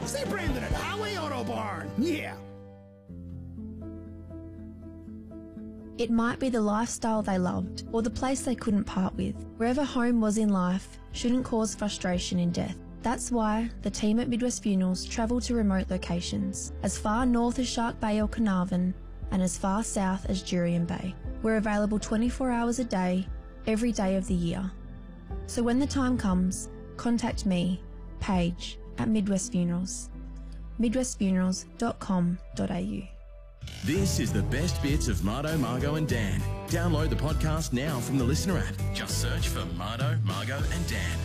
They branded it Highway Auto Barn. Yeah. It might be the lifestyle they loved or the place they couldn't part with. Wherever home was in life shouldn't cause frustration in death. That's why the team at Midwest Funerals travel to remote locations, as far north as Shark Bay or Carnarvon and as far south as Jurien Bay. We're available 24 hours a day, every day of the year. So when the time comes, contact me, Paige, at Midwest Funerals. midwestfunerals.com.au. This is the best bits of Mardo, Margo and Dan. Download the podcast now from the Listener app. Just search for Mardo, Margo and Dan.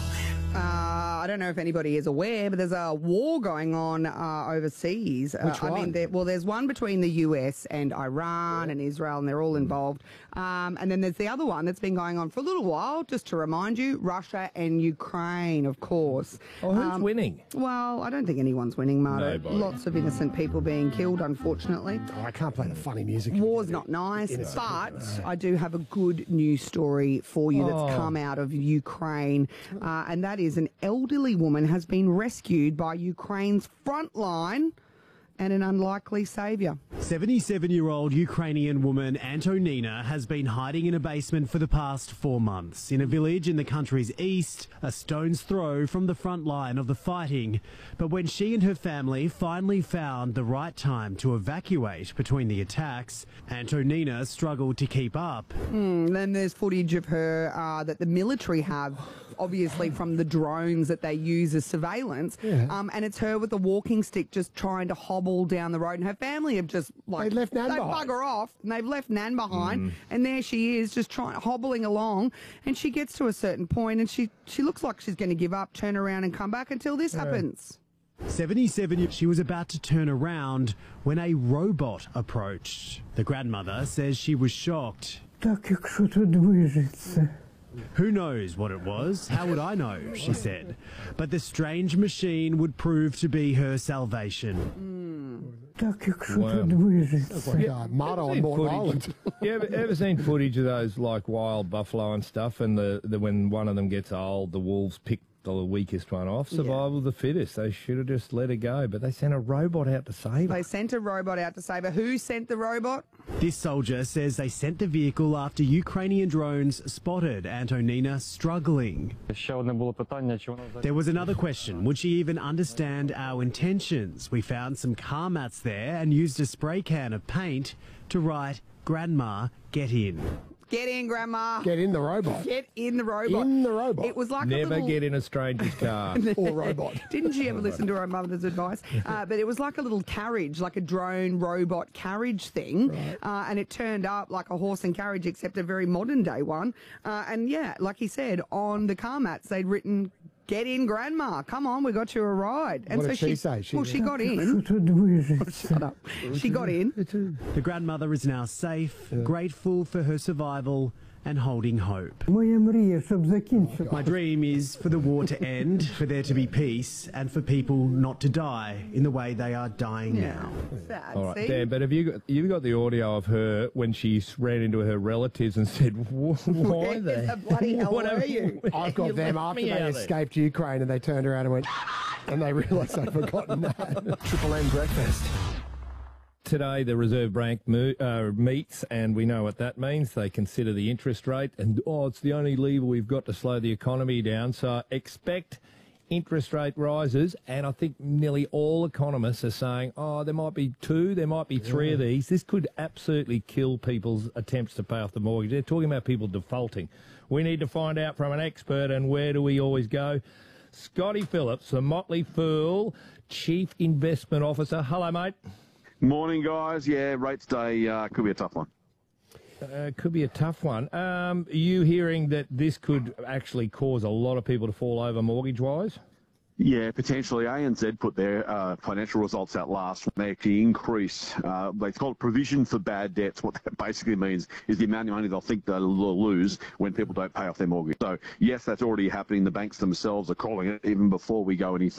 I don't know if anybody is aware, but there's a war going on overseas. Which one? I mean, there's one between the US and Iran and Israel, and they're all involved. And then there's the other one that's been going on for a little while, just to remind you, Russia and Ukraine, of course. Oh, who's winning? Well, I don't think anyone's winning, Marto. Nobody. Lots of innocent people being killed, unfortunately. Oh, I can't play the funny music. War's not nice, but I do have a good news story for you that's come out of Ukraine, and that is an elderly woman has been rescued by Ukraine's front line and an unlikely saviour. 77-year-old Ukrainian woman Antonina has been hiding in a basement for the past 4 months in a village in the country's east, a stone's throw from the front line of the fighting. But when she and her family finally found the right time to evacuate between the attacks, Antonina struggled to keep up. Then there's footage of her that the military have, obviously from the drones that they use as surveillance, and it's her with a walking stick just trying to hobble down the road, and her family have just They left Nan behind. bugger off, and they've left Nan behind, and there she is just hobbling along, and she gets to a certain point, and she looks like she's going to give up, turn around and come back until this happens. 77, she was about to turn around when a robot approached. The grandmother says she was shocked. Who knows what it was? How would I know? She said. But the strange machine would prove to be her salvation. Mardo on North Island. You ever seen footage of those like wild buffalo and stuff, and the when one of them gets old, the wolves pick the weakest one off? Survival of the fittest. They should have just let her go, but they sent a robot out to save her. They sent a robot out to save her. Who sent the robot? This soldier says they sent the vehicle after Ukrainian drones spotted Antonina struggling. There was another question. Would she even understand our intentions? We found some car mats there and used a spray can of paint to write, "Grandma, get in." Get in, Grandma. Get in the robot. Get in the robot. In the robot. It was like Never a little... get in a stranger's car. Or robot. Didn't she ever listen to her mother's advice? But it was like a little carriage, like a drone robot carriage thing. Right. And it turned up like a horse and carriage, except a very modern day one. And yeah, like he said, on the car mats, they'd written, "Get in, Grandma. Come on, we got you a ride." And What so did she say? She got in. Shut up. She got in. The grandmother is now safe, grateful for her survival and holding hope. My dream is for the war to end, for there to be peace, and for people not to die in the way they are dying now. Sad. All right, See? Dan, but you've got the audio of her when she ran into her relatives and said, "Why Where the bloody hell were you? I've got them after they escaped Ukraine and they turned around and went, and they realised they'd forgotten that. Triple M breakfast. Today, the Reserve Bank meets, and we know what that means. They consider the interest rate, and, it's the only lever we've got to slow the economy down. So expect interest rate rises, and I think nearly all economists are saying, there might be 2, there might be 3 of these. This could absolutely kill people's attempts to pay off the mortgage. They're talking about people defaulting. We need to find out from an expert, and where do we always go? Scotty Phillips, the Motley Fool Chief Investment Officer. Hello, mate. Morning, guys. Yeah, rates day could be a tough one. Could be a tough one. Are you hearing that this could actually cause a lot of people to fall over mortgage-wise? Yeah, potentially. ANZ put their financial results out last when they actually increase, they call it provision for bad debts. What that basically means is the amount of money they'll think they'll lose when people don't pay off their mortgage. So, yes, that's already happening. The banks themselves are calling it even before we go any further.